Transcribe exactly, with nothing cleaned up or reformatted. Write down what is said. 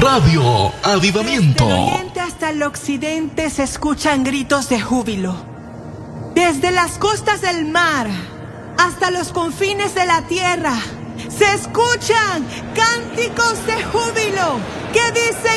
Radio Avivamiento. Desde el oriente hasta el occidente se escuchan gritos de júbilo. Desde las costas del mar hasta los confines de la tierra se escuchan cánticos de júbilo que dicen: